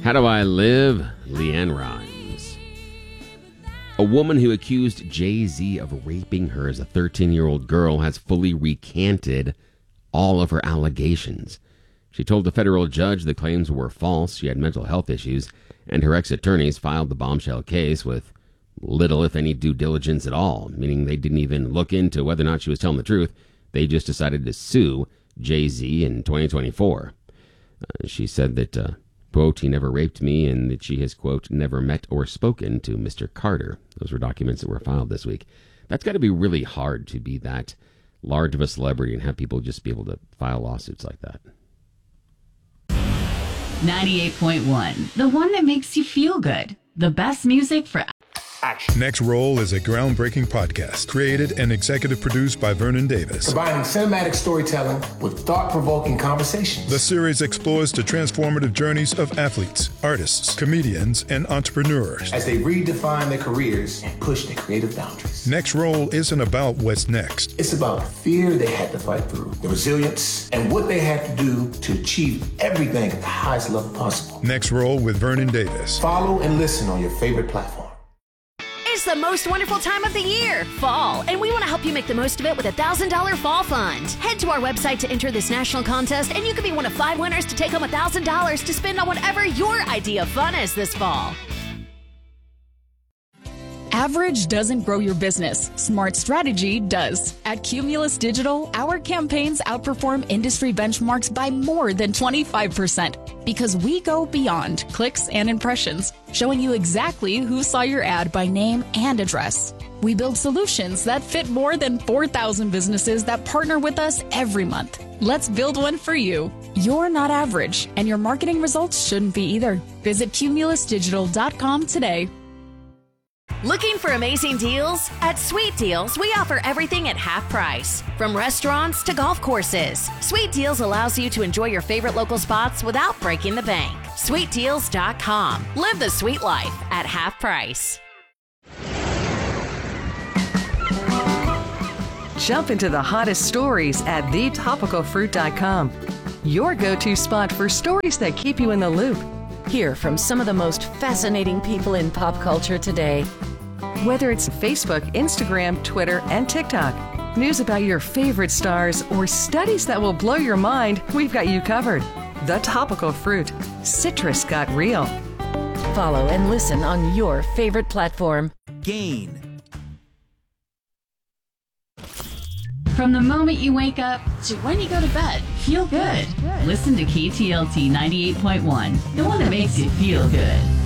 How Do I Live? Leanne Rimes. A woman who accused Jay-Z of raping her as a 13-year-old girl has fully recanted all of her allegations. She told the federal judge the claims were false. She had mental health issues, and her ex-attorneys filed the bombshell case with little, if any, due diligence at all, meaning they didn't even look into whether or not she was telling the truth. They just decided to sue Jay-Z in 2024. She said that, quote, he never raped me, and that she has, quote, never met or spoken to Mr. Carter. Those were documents that were filed this week. That's got to be really hard to be that large of a celebrity and have people just be able to file lawsuits like that. 98.1, the one that makes you feel good. The best music for action. Next Roll is a groundbreaking podcast created and executive produced by Vernon Davis. Combining cinematic storytelling with thought-provoking conversations. The series explores the transformative journeys of athletes, artists, comedians, and entrepreneurs as they redefine their careers and push their creative boundaries. Next Roll isn't about what's next. It's about the fear they had to fight through, the resilience, and what they had to do to achieve everything at the highest level possible. Next Roll with Vernon Davis. Follow and listen on your favorite platform. It's the most wonderful time of the year, fall, and we want to help you make the most of it with a $1,000 fall fund. Head to our website to enter this national contest, and you could be one of 5 winners to take home $1,000 to spend on whatever your idea of fun is this fall. Average doesn't grow your business. Smart strategy does. At Cumulus Digital, our campaigns outperform industry benchmarks by more than 25% because we go beyond clicks and impressions, showing you exactly who saw your ad by name and address. We build solutions that fit more than 4,000 businesses that partner with us every month. Let's build one for you. You're not average, and your marketing results shouldn't be either. Visit cumulusdigital.com today. Looking for amazing deals? At Sweet Deals, we offer everything at half price. From restaurants to golf courses, Sweet Deals allows you to enjoy your favorite local spots without breaking the bank. SweetDeals.com. Live the sweet life at half price. Jump into the hottest stories at thetopicalfruit.com. Your go-to spot for stories that keep you in the loop. Hear from some of the most fascinating people in pop culture today. Whether it's Facebook, Instagram, Twitter, and TikTok, news about your favorite stars, or studies that will blow your mind, we've got you covered. The Topical Fruit. Citrus got real. Follow and listen on your favorite platform. Gain. From the moment you wake up to when you go to bed, feel good. Listen to KTLT 98.1, the one that makes you feel good.